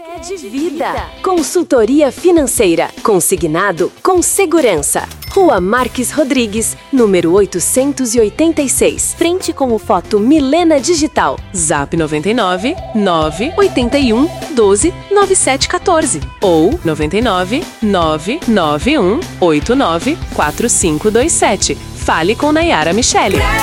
De vida. Consultoria financeira. Consignado com segurança. Rua Marques Rodrigues, número 886. Frente com o Foto Milena Digital. Zap 99 981 12 9714 ou 99 991 89 4527. Fale com Nayara Michele.